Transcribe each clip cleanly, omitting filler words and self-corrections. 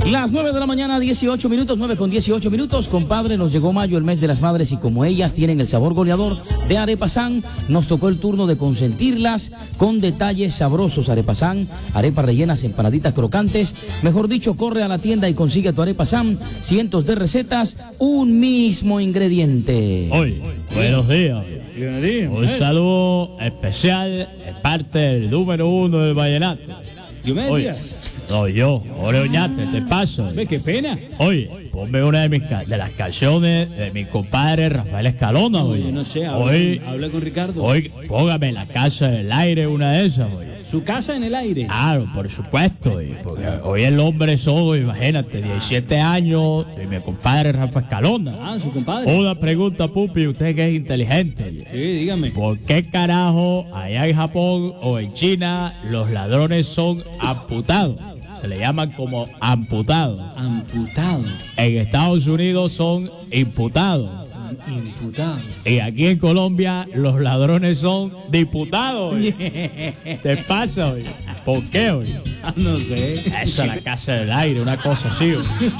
Las 9 de la mañana, 18 minutos, 9 con 18 minutos. Compadre, nos llegó mayo, el mes de las madres, y como ellas tienen el sabor goleador de Arepasan, nos tocó el turno de consentirlas con detalles sabrosos. Arepasan, arepas rellenas, empanaditas crocantes. Mejor dicho, corre a la tienda y consigue tu Arepasan. Cientos de recetas, un mismo ingrediente. Hoy, buenos días. Un saludo especial de parte del número 1 del vallenato. Diomedes. No, yo, Oreoñate, te paso. Ve, qué pena. Oye, ponme una de las canciones de mi compadre Rafael Escalona, oye. Yo no sé, habla con Ricardo. Hoy, póngame La Casa en el Aire, una de esas, oye. Su casa en el aire. Claro, por supuesto, oye, porque hoy el hombre soy, imagínate, 17 años, y mi compadre Rafael Escalona. Ah, su compadre. Una pregunta, Pupi, usted que es inteligente, oye. Sí, dígame. ¿Por qué carajo allá en Japón o en China los ladrones son amputados? Se le llaman como amputados. Amputado. En Estados Unidos son imputados. Imputado. Y aquí en Colombia los ladrones son diputados. ¿Qué pasa hoy? ¿Por qué hoy? No sé. Eso es La Casa del Aire, una cosa así.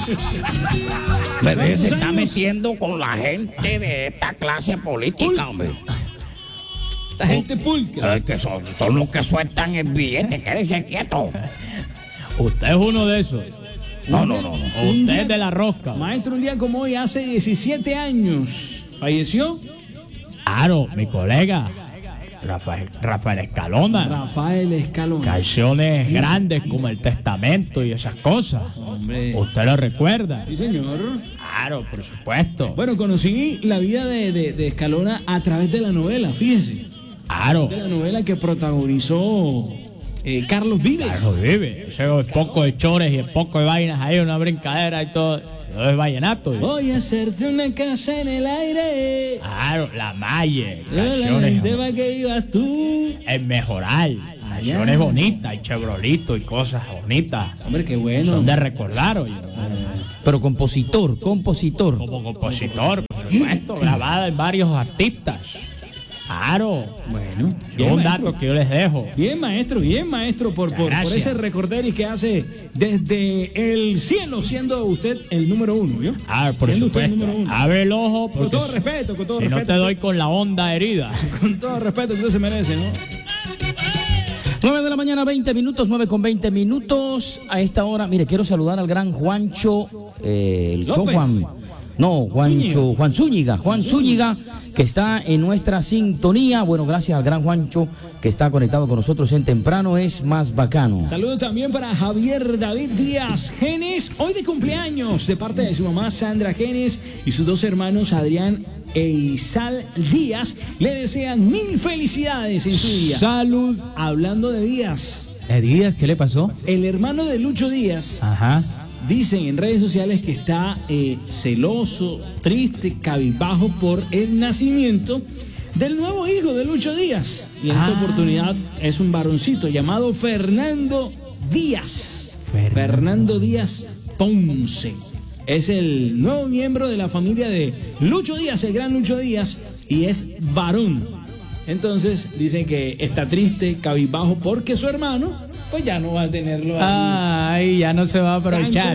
Pero se está metiendo con la gente de esta clase política, hombre. La gente pulcra. Que son los que sueltan el billete, quédese quieto. Usted es uno de esos. No. Usted es de la rosca. Maestro, un día como hoy, hace 17 años, falleció Claro, mi colega Rafael Escalona. Rafael Escalona. Canciones grandes como El Testamento y esas cosas. Hombre. ¿Usted lo recuerda? Sí, señor. Claro, por supuesto. Bueno, conocí la vida de Escalona a través de la novela, fíjese. Claro. De la novela que protagonizó Carlos Vives. Carlos Vives. Ese poco de chores y poco de vainas ahí, una brincadera y todo. Todo es vallenato. Voy a hacerte una casa en el aire. Claro, La Malle. La Canciones. gente va que ibas tú. El Mejoral. Canciones bonitas y chevrolito y cosas bonitas. Hombre, qué bueno. Son de recordar, oye. Pero compositor. Como compositor, por supuesto, grabada en varios artistas. Claro. Bueno, Es un dato que yo les dejo. Bien, maestro, por ese recorderis que hace desde el cielo, siendo usted el número 1, ¿vio? Por Siendo usted el supuesto. número 1. Abre el ojo, Con porque todo respeto, con todo si respeto. no te doy con la onda herida. Con todo respeto, usted se merece, ¿no? 9 de la mañana, 20 minutos, 9 con 20 minutos. A esta hora, mire, quiero saludar al gran Juancho, Juan Zúñiga, que está en nuestra sintonía. Bueno, gracias al gran Juancho que está conectado con nosotros en Temprano es Más Bacano. Saludos también para Javier David Díaz Genes, hoy de cumpleaños, de parte de su mamá Sandra Genes y sus dos hermanos Adrián e Isal Díaz. Le desean 1000 felicidades en su día. Salud. Hablando de Díaz, Díaz, ¿qué le pasó? el hermano de Lucho Díaz, Ajá. dicen en redes sociales que está celoso, triste, cabizbajo por el nacimiento del nuevo hijo de Lucho Díaz. Y en esta oportunidad es un varoncito llamado Fernando Díaz. Fernando Díaz Ponce. Es el nuevo miembro de la familia de Lucho Díaz, el gran Lucho Díaz, y es varón. Entonces dicen que está triste, cabizbajo, porque su hermano pues ya no va a tenerlo ahí. Ay, ya no se va a aprovechar.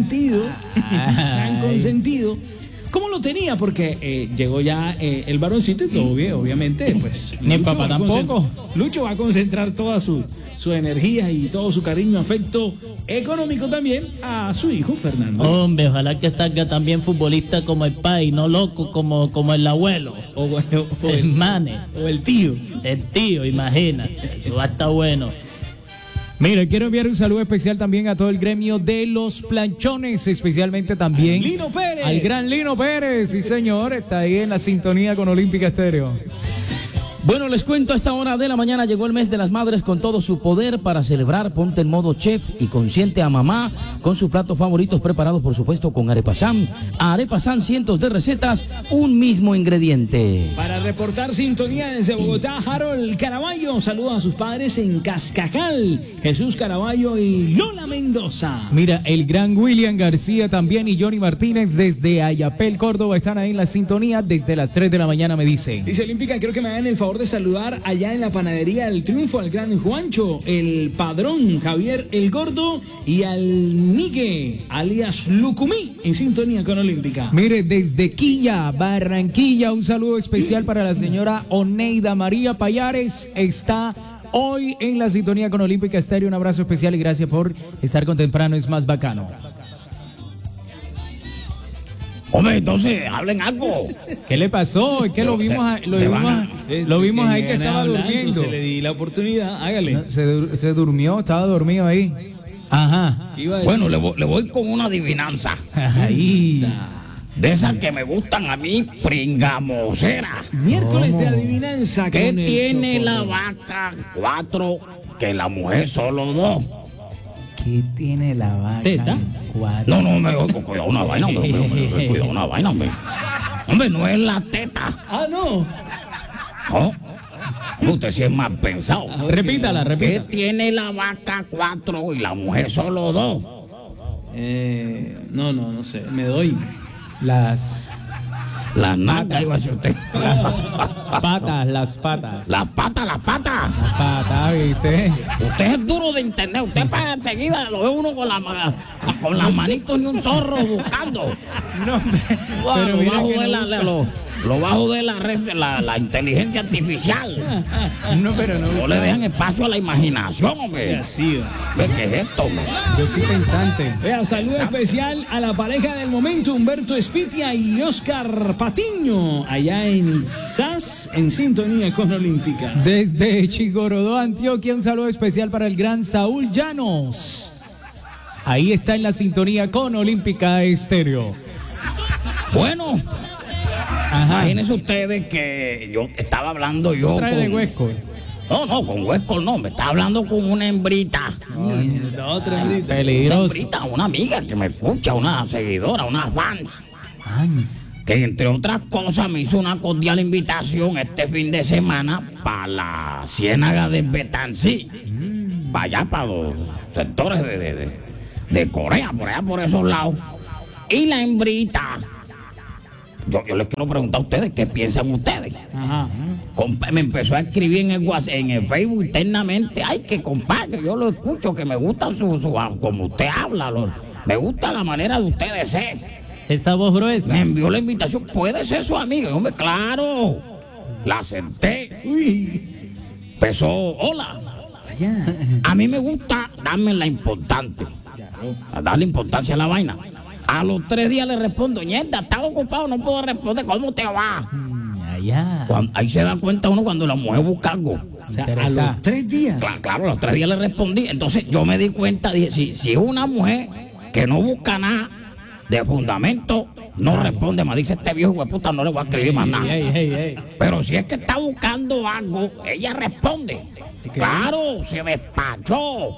Tan consentido. ¿Cómo lo tenía? Porque llegó ya el varoncito y todo bien, obviamente. Pues Ni papá tampoco. Lucho va a concentrar toda su energía y todo su cariño, afecto económico también a su hijo Fernando. Hombre, ojalá que salga también futbolista como el pai, no loco como el abuelo. O el mane. o el tío. El tío, imagínate. Eso va a estar bueno. Mire, quiero enviar un saludo especial también a todo el gremio de los planchones, especialmente también Lino Pérez. al gran Lino Pérez, sí señor, está ahí en la sintonía con Olímpica Estéreo. Bueno, les cuento, a esta hora de la mañana llegó el mes de las madres con todo su poder para celebrar. Ponte en modo chef y consiente a mamá con sus platos favoritos preparados, por supuesto, con Arepasan. Arepasan, cientos de recetas, un mismo ingrediente. Para reportar sintonía desde Bogotá, Harold Caraballo. Saludos a sus padres en Cascajal, Jesús Caraballo y Lola Mendoza. Mira, el gran William García también y Johnny Martínez desde Ayapel, Córdoba, están ahí en la sintonía desde las 3 de la mañana, me dicen. Dice Olímpica, creo que me hagan el favor favor de saludar allá en la panadería del Triunfo al gran Juancho, el padrón Javier el Gordo y al Migue, alias Lucumí, en sintonía con Olímpica. Mire, desde Quilla, Barranquilla, un saludo especial para la señora Oneida María Payares. Está hoy en la sintonía con Olímpica Estéreo. Un abrazo especial y gracias por estar con Temprano es Más Bacano. Hombre, entonces, hablen algo. ¿Qué le pasó? Es que lo vimos ahí que estaba durmiendo. Se le di la oportunidad, hágale. No, se durmió, estaba dormido ahí. Ajá. Bueno, le voy con una adivinanza. Ahí. De esas que me gustan a mí, pringamosera. Miércoles de adivinanza. ¿Qué con el tiene Choco. la vaca 4 que la mujer solo 2? ¿Qué tiene la vaca? ¿Teta? No, cuidado una vaina, hombre, cuidado una vaina, hombre. Hombre, no es la teta. Ah, no. No. Usted sí es más pensado. Repítala. ¿Qué tiene la vaca 4 y la mujer solo 2? No sé, me doy. Las La nalga, iba a decir usted. patas. Las patas. Las patas, ¿viste? Usted es duro de internet. Usted para enseguida lo ve uno con las manitos ni un zorro buscando. No, pero mira lo bajo de la inteligencia artificial. No le dejan espacio a la imaginación, hombre. Así. ¿Ve qué es esto, hombre? Yo soy pensante. Vea, saludo especial a la pareja del momento, Humberto Espitia y Oscar Patiño, allá en SAS, en sintonía con Olímpica. Desde Chigorodó, Antioquia, un saludo especial para el gran Saúl Llanos. Ahí está en la sintonía con Olímpica Estéreo. Bueno, Ajá. imagínense ustedes que yo estaba hablando Trae de Huesco. No, con Huesco no, me estaba hablando con una hembrita. La otra Una Peligroso. hembrita, una amiga que me escucha, una seguidora, una fans. Que entre otras cosas me hizo una cordial invitación este fin de semana para la Ciénaga de Betancí. Para allá, para los sectores de Corea, por allá, por esos lados. Y la hembrita, yo les quiero preguntar a ustedes, ¿qué piensan ustedes? Ajá. Me empezó a escribir en el WhatsApp, en el Facebook internamente. Ay, que compadre, yo lo escucho, que me gusta como usted habla, me gusta la manera de usted de ser. Esa voz gruesa. Me envió la invitación, puede ser su amiga. Hombre, claro, la acepté. Empezó, hola. A mí me gusta darme la importante, a darle importancia a la vaina. A los 3 días le respondo, ñeta, estaba ocupado, no puedo responder, ¿cómo te va? Allá. Ahí se da cuenta uno cuando la mujer busca algo. O sea, a los 3 días. Claro, a los 3 días le respondí. Entonces yo me di cuenta, dije, si es una mujer que no busca nada de fundamento, no responde más. Dice, este viejo de puta no le voy a escribir más nada. Pero si es que está buscando algo, ella responde. Claro, se despachó.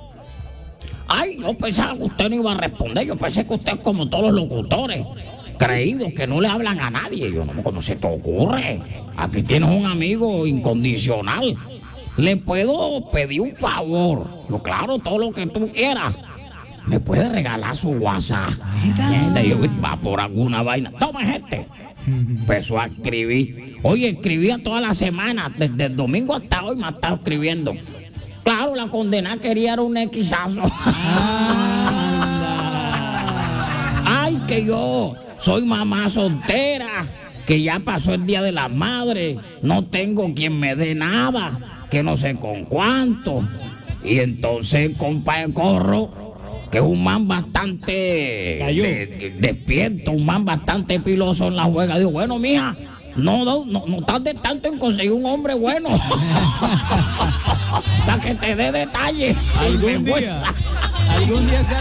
Ay, yo pensaba que usted no iba a responder. Yo pensé que usted es como todos los locutores, creídos, que no le hablan a nadie. Yo no, ¿cómo se te ocurre? Aquí tienes un amigo incondicional. ¿Le puedo pedir un favor? Yo, claro, todo lo que tú quieras. ¿Me puede regalar su WhatsApp? Y yo, va por alguna vaina. Toma, gente. Empezó a escribir. Oye, escribía toda la semana. Desde el domingo hasta hoy me ha estado escribiendo. Claro, la condenada quería era un equisazo. Ay, que yo soy mamá soltera, que ya pasó el Día de la Madre, no tengo quien me dé nada, que no sé con cuánto. Y entonces, compa de Corro, que es un man bastante despierto, un man bastante piloso en la juega, digo, bueno, mija, no tardes tanto en conseguir un hombre bueno. Para que te dé detalles. Algún día se